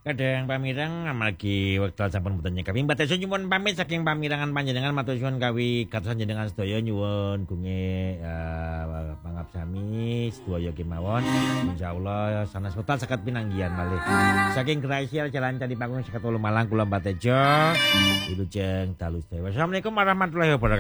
Kadang pamirang amargi wekdal sampun boten nyekapi batesun nyuwun pamit saking pamirangan panjenengan matur suwun kawi katosan jenengan sedaya nyuwun gunge pangap sami sedaya kemawon insyaallah sanes wekdal saged pinanggihan malih saking Gracial Jalan Candi Panggung 18 Malang kula Batejo wilujeng dalu sedaya. Wassalamualaikum warahmatullahi wabarakatuh.